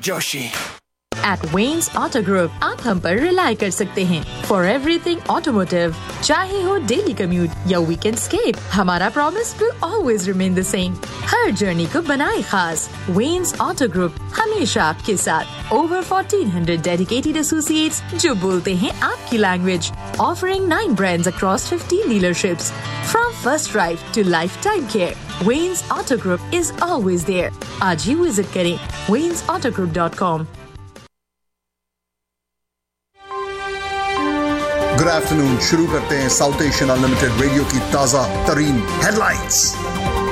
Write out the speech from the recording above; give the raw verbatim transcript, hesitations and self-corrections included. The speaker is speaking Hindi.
Joshi. At Wayne's Auto Group, आप हम पर रिलाई कर सकते हैं for everything automotive. चाहे हो daily commute या weekend escape, हमारा promise will always remain the same. Her journey को बनाए खास. Wayne's Auto Group हमेशा आपके साथ. Over fourteen hundred dedicated associates जो बोलते हैं आपकी language. Offering nine brands across fifteen dealerships. From first drive to lifetime care, Wayne's Auto Group is always there. आज ही visit करें waynes auto group dot com. Good afternoon शुरू करते हैं साउथ एशियन अनलिमिटेड रेडियो की ताजा तरीन हेडलाइंस।